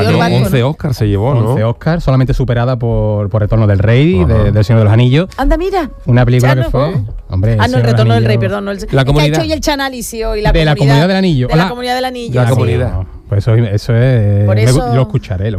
11 Oscars se llevó, ¿no? 11 Oscars, solamente superada por Retorno del Rey, del Señor de los Anillos. Anda, mira. Una película que fue... Hombre, no, el Retorno del Rey, perdón. No, la comunidad. Es que ha hecho hoy el Chanálisis hoy, de la Comunidad del Anillo. De la Comunidad del Anillo. La comunidad. Pues eso es... Por eso... Lo escucharé.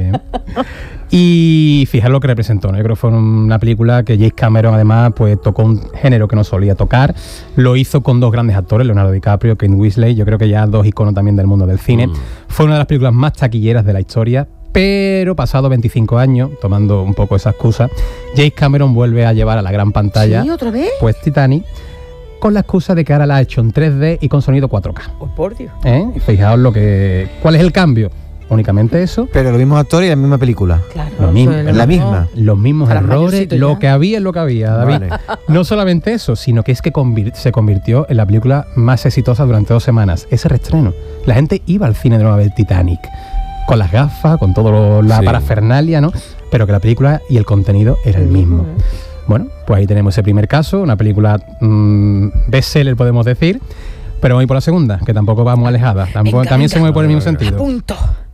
Y fijaros lo que representó, ¿no? Yo creo que fue una película que James Cameron además pues tocó un género que no solía tocar. Lo hizo con dos grandes actores, Leonardo DiCaprio, Kate Winslet, yo creo que ya dos iconos también del mundo del cine. Fue una de las películas más taquilleras de la historia, pero pasado 25 años, tomando un poco esa excusa, James Cameron vuelve a llevar a la gran pantalla, ¿sí, otra vez? Pues Titanic, con la excusa de que ahora la ha hecho en 3D y con sonido 4K. Oh, por Dios. Fijaos ¿cuál es el cambio? Únicamente eso. Pero los mismos actores y la misma película. Claro, lo mismo, la misma. Los mismos errores, lo que había es lo que había, David. Vale. No solamente eso, sino que es que se convirtió en la película más exitosa durante 2 semanas. Ese reestreno. La gente iba al cine de nuevo a ver Titanic. Con las gafas, con todo la parafernalia, ¿no? Pero que la película y el contenido era el mismo. Bueno, pues ahí tenemos ese primer caso, una película bestseller, podemos decir. Pero vamos a ir por la segunda, que tampoco va muy alejada. También se mueve por el mismo sentido. A punto.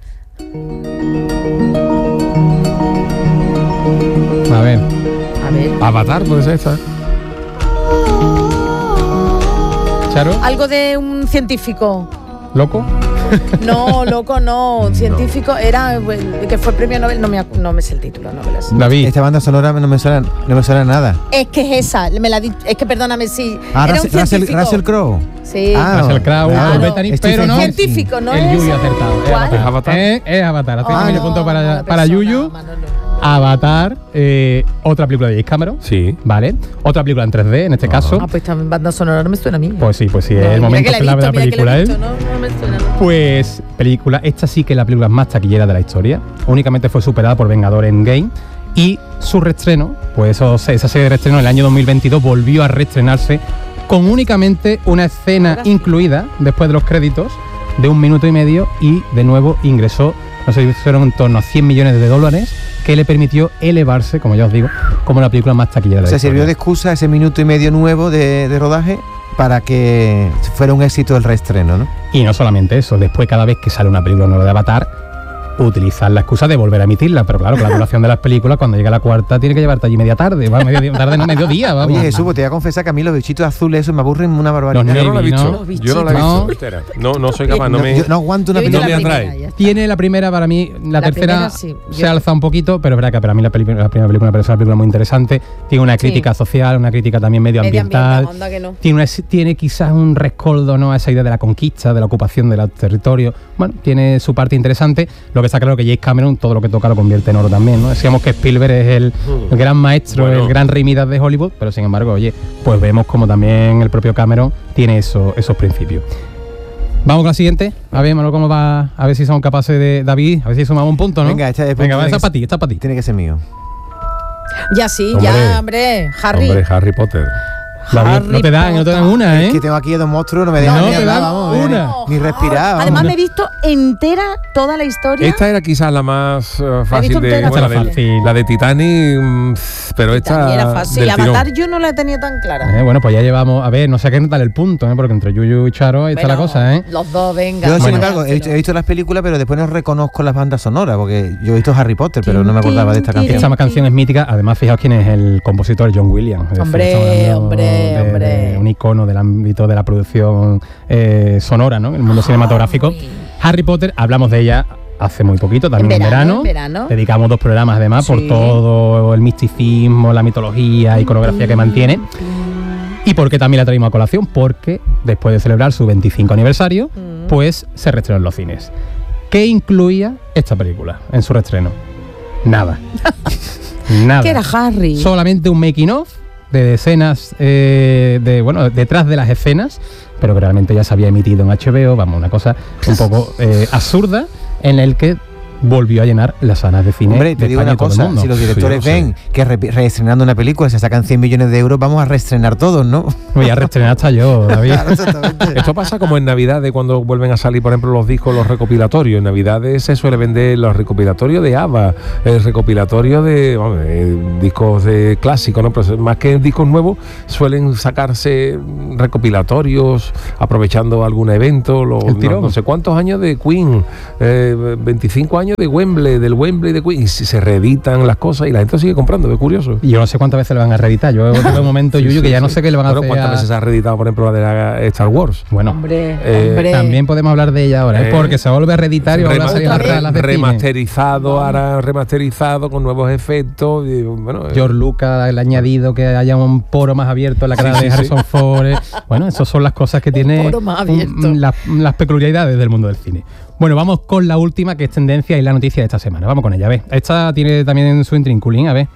A ver. Avatar, puede ser esta. ¿Charo? Algo de un científico. ¿Loco? No, loco no. Un científico era que fue premio Nobel. No me sé el título, no me lo sé. David. Esta banda sonora no me suena nada. Es que es esa. Es que perdóname, sí. Ah, era Russell Crowe. Sí. Russell Crowe, claro. Bethany, pero no. Científico, ¿no? El Yuyu acertado. ¿Cuál? Es Avatar. Es Avatar. Así que medio punto para Yuyu. No. Avatar, otra película de James Cameron. Sí. Vale. Otra película en 3D, en este caso. Pues esta banda sonora no me suena a mí. Pues sí, es el momento que la película es. No me suena. Pues película, esta sí que es la película más taquillera de la historia. Únicamente fue superada por Vengador Endgame. Y su reestreno, pues esa serie de reestreno en el año 2022 volvió a reestrenarse con únicamente una escena incluida después de los créditos de 1 minuto y medio y de nuevo ingresó, no sé, fueron en torno a $100 millones que le permitió elevarse, como ya os digo, como la película más taquillera de la historia. Se sirvió de excusa ese minuto y medio nuevo de rodaje para que fuera un éxito el reestreno, ¿no? Y no solamente eso, después cada vez que sale una película nueva de Avatar, utilizar la excusa de volver a emitirla, pero claro, con la duración de las películas, cuando llega la cuarta tiene que llevarte allí media tarde, mediodía, vamos. Oye, Jesús, te voy a confesar que a mí los bichitos azules esos me aburren una barbaridad. Yo no la he visto. No soy capaz, no aguanto una película. No me atrae. Tiene la primera para mí, la tercera sí. se alza un poquito, pero es verdad que para mí la primera película me parece una película muy interesante. Tiene una crítica social, una crítica también medioambiental. Tiene quizás un rescoldo, ¿no?, a esa idea de la conquista, de la ocupación de los territorios. Bueno, tiene su parte interesante. Lo que está claro que James Cameron todo lo que toca lo convierte en oro también, ¿no? Decíamos que Spielberg es el gran maestro, el gran Rey Midas de Hollywood, pero sin embargo, oye, pues vemos como también el propio Cameron tiene esos principios. Vamos con la siguiente. A ver, Manolo, cómo va. A ver si somos capaces de David. A ver si sumamos un punto, ¿no? Venga, esta es para ti, esta para ti. Tiene que ser mío. Ya sí, hombre, Harry. Hombre, Harry Potter. No te dan una, ¿eh? Es que tengo aquí a dos monstruos, no me dejan ni hablar, vamos, una. Ni respirar. Además me he visto entera toda la historia. Esta era quizás la más fácil la de Titanic, pero esta era fácil. Avatar yo no la tenía tan clara. Bueno, pues ya llevamos, a ver, no sé qué notar el punto, porque entre Yuyu y Charo ahí está la cosa, ¿eh? Los dos, venga. Yo, sin embargo, he visto las películas, pero después no reconozco las bandas sonoras, porque yo he visto Harry Potter, pero no me acordaba de esta canción. Esta canción es mítica, además fijaos quién es el compositor, John Williams. Hombre. Un icono del ámbito de la producción sonora, ¿no? El mundo cinematográfico. Harry Potter, hablamos de ella hace muy poquito, también en verano. Dedicamos 2 programas además por todo el misticismo, la mitología, iconografía que mantiene. ¿Y por qué también la traímos a colación? Porque después de celebrar su 25 aniversario, pues se reestrenó en los cines. ¿Qué incluía esta película en su reestreno? Nada. Nada. ¿Qué era Harry? Solamente un making of de escenas, detrás de las escenas, pero que realmente ya se había emitido en HBO, vamos, una cosa un poco absurda, en el que volvió a llenar las salas de cine. Hombre, te digo una cosa, si los directores ven que reestrenando una película se sacan 100 millones de euros, vamos a reestrenar todos, ¿no? Voy a reestrenar hasta yo, David. Claro, exactamente. Esto pasa como en Navidades, cuando vuelven a salir, por ejemplo, los discos, los recopilatorios. En Navidades se suele vender los recopilatorios de ABBA, el recopilatorio de discos de clásicos, ¿no? Pero más que discos nuevos, suelen sacarse recopilatorios, aprovechando algún evento, no sé cuántos años de Queen, 25 años de Wembley, del Wembley de Queen, y se reeditan las cosas y la gente sigue comprando, es curioso. Y yo no sé cuántas veces le van a reeditar. Yo tuve un momento, Yuyu, que ya no sé qué le van a hacer. ¿Cuántas veces se ha reeditado, por ejemplo, la de la Star Wars? Bueno, hombre. También podemos hablar de ella ahora, porque se vuelve a reeditar y vuelve a salir las de remasterizado, ahora remasterizado con nuevos efectos. Y, bueno, George Lucas le ha añadido que haya un poro más abierto en la cara de Harrison Ford. Bueno, esas son las cosas que tiene las peculiaridades del mundo del cine. Bueno, vamos con la última, que es tendencia y la noticia de esta semana. Vamos con ella, a ver. Esta tiene también su intrínculín, a ver.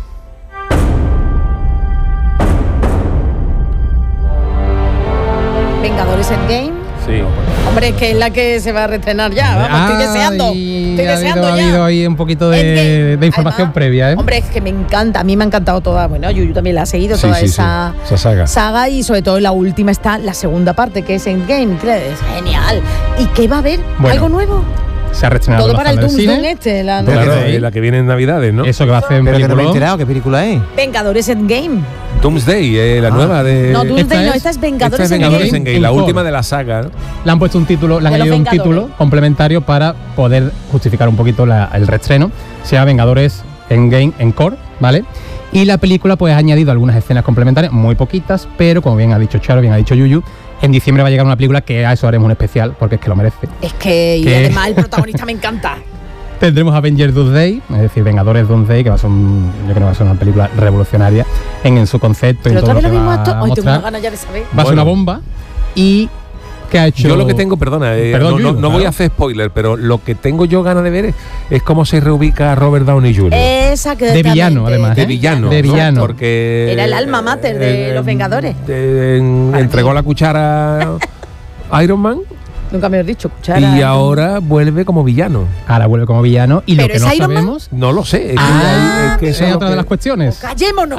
Vengadores Endgame. Sí. Hombre, es que es la que se va a reestrenar ya. Vamos, estoy deseando. Ha habido ahí un poquito de información previa, ¿eh? Hombre, es que me encanta. A mí me ha encantado toda. Bueno, Yuyu también la ha seguido, toda esa saga. Y sobre todo en la última está la segunda parte, que es Endgame. Que es genial. ¿Y qué va a haber? ¿Algo nuevo? Se ha reestrenado todo para el Doomsday la que viene en Navidades, ¿no? Eso que va a hacer en película. Pero que no me he enterado, ¿qué película es? Vengadores Endgame. Doomsday, la nueva de... No, Doomsday esta es Vengadores Endgame. La última de la saga, ¿no? Le han puesto un título, le han añadido un título complementario para poder justificar un poquito el reestreno. Se llama Vengadores Endgame Encore, ¿vale? Y la película pues ha añadido algunas escenas complementarias, muy poquitas, pero como bien ha dicho Charo, bien ha dicho Yuyu, en diciembre va a llegar una película que a eso haremos un especial, porque es que lo merece. Es que y además el protagonista me encanta. Tendremos Avengers Doomsday, es decir, Vengadores Doomsday, que yo creo que va a ser una película revolucionaria en su concepto. Pero en todo otra vez lo mismo que hoy tengo una gana ya de saber. Va a ser una bomba y... ¿qué ha hecho? Yo lo que tengo, no voy a hacer spoiler, pero lo que tengo yo ganas de ver es cómo se reubica Robert Downey Jr. De villano, además. De villano. Porque era el alma mater de los Vengadores. Entregó la cuchara a Iron Man. Nunca me has dicho cuchara. Y ahora vuelve como villano. Ahora vuelve como villano. Y lo que no sabemos... No lo sé. Es que esa es otra de las cuestiones. Callémonos.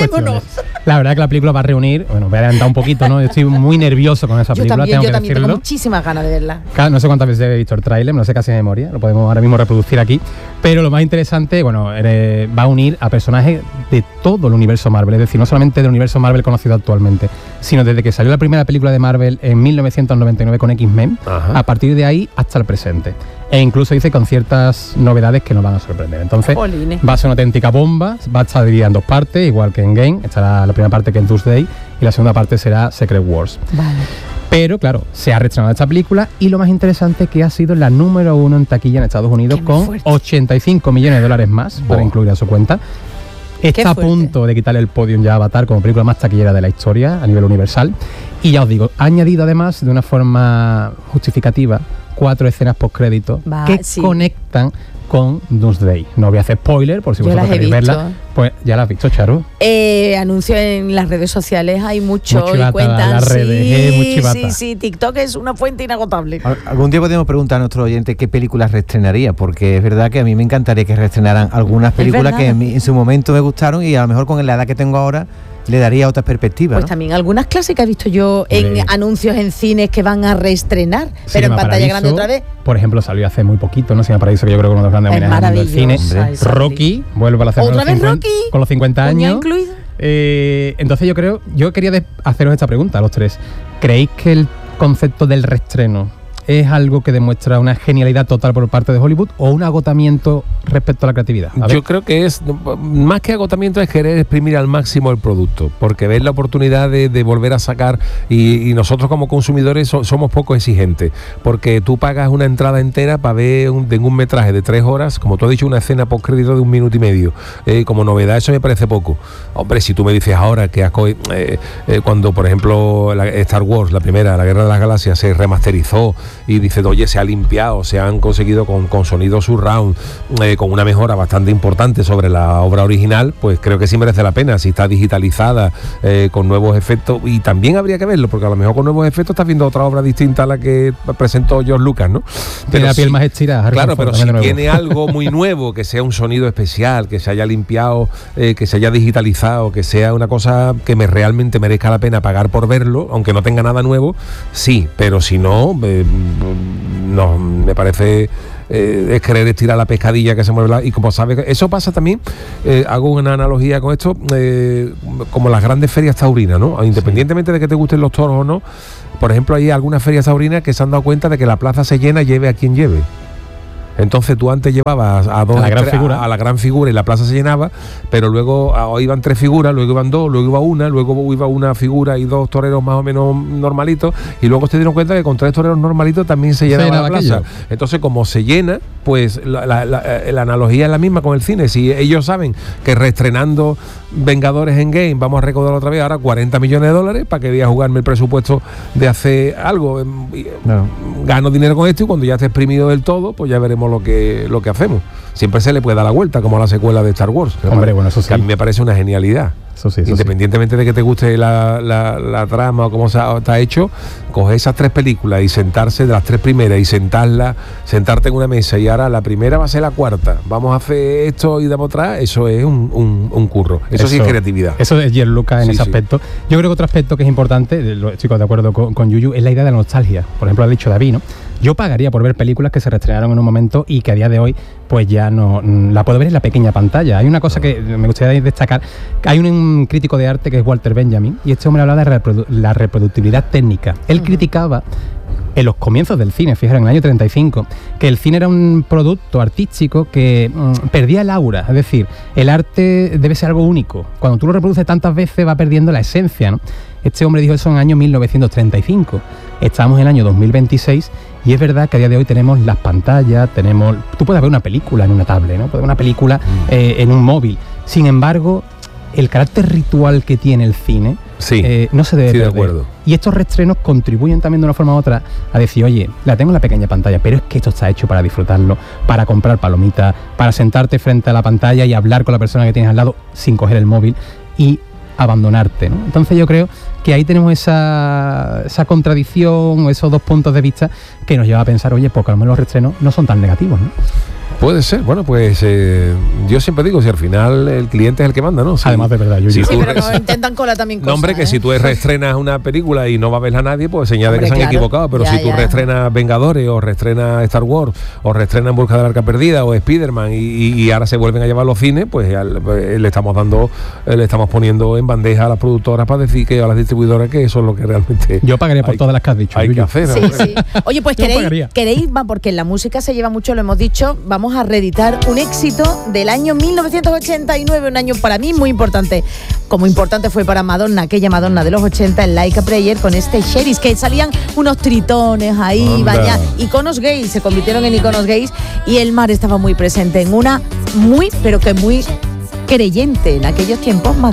La verdad que la película va a reunir... Bueno, voy a adelantar un poquito, ¿no? Yo estoy muy nervioso con esa película, yo también tengo muchísimas ganas de verla. No sé cuántas veces he visto el tráiler, no sé casi de memoria. Lo podemos ahora mismo reproducir aquí. Pero lo más interesante, bueno, va a unir a personajes de todo el universo Marvel. Es decir, no solamente del universo Marvel conocido actualmente, sino desde que salió la primera película de Marvel en 1999 con X-Men, a partir de ahí hasta el presente. E incluso dice con ciertas novedades que nos van a sorprender. Entonces, va a ser una auténtica bomba. Va a estar dividida en dos partes, igual que en Game. Estará la primera parte que en Doomsday y la segunda parte será Secret Wars. Vale. Pero, claro, se ha reestrenado esta película y lo más interesante es que ha sido la número 1 en taquilla en Estados Unidos con $85 millones más para incluir a su cuenta. Está a punto de quitarle el podium ya a Avatar como película más taquillera de la historia a nivel universal. Y ya os digo, ha añadido además de una forma justificativa 4 escenas postcréditos que conectan con Doomsday. No voy a hacer spoiler por si vosotros queréis verla. Pues ya la has visto, Charo. Anuncio en las redes sociales, hay mucho chivata, y cuentan. Las redes, sí, TikTok es una fuente inagotable. Algún día podemos preguntar a nuestro oyente qué películas reestrenaría, porque es verdad que a mí me encantaría que reestrenaran algunas películas que en su momento me gustaron y a lo mejor con la edad que tengo ahora le daría otras perspectivas. Pues también algunas clásicas he visto yo en anuncios en cines que van a reestrenar, pero en pantalla grande otra vez. Por ejemplo, salió hace muy poquito, ¿no? Cinema Paraíso, que yo creo que uno de los grandes homenajes del cine. Rocky, vuelve a la ¿Otra vez Rocky? Con los 50 años. Incluido. Entonces yo quería haceros esta pregunta a los tres. ¿Creéis que el concepto del reestreno es algo que demuestra una genialidad total por parte de Hollywood o un agotamiento respecto a la creatividad? Yo creo que es, más que agotamiento, es querer exprimir al máximo el producto, porque ves la oportunidad de volver a sacar y nosotros como consumidores somos poco exigentes, porque tú pagas una entrada entera para ver un metraje de 3 horas, como tú has dicho, una escena postcrédito de 1 minuto y medio. Como novedad eso me parece poco. Hombre, si tú me dices ahora que cuando, por ejemplo, Star Wars, la primera, la Guerra de las Galaxias, se remasterizó y dice, oye, se ha limpiado, se han conseguido con sonido surround, con una mejora bastante importante sobre la obra original, pues creo que sí merece la pena. Si está digitalizada, con nuevos efectos, y también habría que verlo, porque a lo mejor con nuevos efectos estás viendo otra obra distinta a la que presentó George Lucas, ¿no? Tiene la piel más estirada. Claro, pero si tiene algo muy nuevo, que sea un sonido especial, que se haya limpiado, que se haya digitalizado, que sea una cosa que realmente merezca la pena pagar por verlo, aunque no tenga nada nuevo, sí, pero si no, no me parece es querer estirar la pescadilla que se mueve. Y como sabes, eso pasa también, hago una analogía con esto, como las grandes ferias taurinas, ¿no? Independientemente de que te gusten los toros o no, por ejemplo, hay algunas ferias taurinas que se han dado cuenta de que la plaza se llena, lleve a quien lleve. Entonces tú antes llevabas a la gran figura y la plaza se llenaba, pero luego iban 3 figuras, luego iban 2, luego iba una, luego iba una figura y 2 toreros más o menos normalitos, y luego se dieron cuenta que con 3 toreros normalitos también se llenaba la plaza. Entonces, como se llena, pues la analogía es la misma con el cine. Si ellos saben que reestrenando Vengadores Endgame vamos a recaudar otra vez ahora $40 millones, ¿para qué voy a jugarme el presupuesto de hacer algo? Gano dinero con esto y cuando ya esté exprimido del todo, pues ya veremos lo que hacemos. Siempre se le puede dar la vuelta, como a la secuela de Star Wars. Hombre, bueno, eso sí. Que a mí me parece una genialidad. Eso sí, independientemente de que te guste la trama o cómo está hecho, coger esas 3 películas y sentarse de las 3 primeras y sentarte en una mesa y ahora la primera va a ser la cuarta, vamos a hacer esto y damos atrás, eso es un curro. Eso sí es creatividad. Eso es Gianluca en ese aspecto. Yo creo que otro aspecto que es importante, estoy de acuerdo con Yuyu, es la idea de la nostalgia. Por ejemplo, ha dicho David, ¿no? Yo pagaría por ver películas que se reestrenaron en un momento y que a día de hoy pues ya no la puedo ver en la pequeña pantalla. Hay una cosa que me gustaría destacar, hay un crítico de arte que es Walter Benjamin, y este hombre hablaba de la reproductibilidad técnica. Él criticaba en los comienzos del cine, fijaros, en el año 35, que el cine era un producto artístico que perdía el aura, es decir, el arte debe ser algo único. Cuando tú lo reproduces tantas veces va perdiendo la esencia, ¿no? Este hombre dijo eso en el año 1935. Estamos en el año 2026 y es verdad que a día de hoy tenemos las pantallas, tú puedes ver una película en una tablet, ¿no? Puedes ver una película en un móvil. Sin embargo, el carácter ritual que tiene el cine no se debe perder. De acuerdo. Y estos reestrenos contribuyen también de una forma u otra a decir, oye, la tengo en la pequeña pantalla, pero es que esto está hecho para disfrutarlo, para comprar palomitas, para sentarte frente a la pantalla y hablar con la persona que tienes al lado sin coger el móvil y abandonarte, ¿no? Entonces yo creo que ahí tenemos esa contradicción o esos 2 puntos de vista que nos lleva a pensar, oye, pues a lo mejor los reestrenos no son tan negativos, ¿no? Puede ser, bueno, pues yo siempre digo, si al final el cliente es el que manda, ¿no? Además de verdad, pero no intentan colar también cosas. No, hombre, que si tú reestrenas una película y no va a verla nadie, pues señala de que se han equivocado, pero si tú reestrenas Vengadores o reestrenas Star Wars o reestrenas En Busca del Arca Perdida o Spider-Man y ahora se vuelven a llevar los cines, pues le estamos poniendo en bandeja a las productoras para decir que a las distribuidoras que eso es lo que realmente yo pagaría por todas las que has dicho. Hay que hacer. Sí. Oye, pues queréis, porque en la música se lleva mucho, lo hemos dicho, vamos a reeditar un éxito del año 1989, un año para mí muy importante, como importante fue para Madonna, aquella Madonna de los 80 en Like a Prayer, con este Cherish, que salían unos tritones ahí, iconos gays, se convirtieron en iconos gays, y el mar estaba muy presente en una pero que muy creyente en aquellos tiempos, Madonna.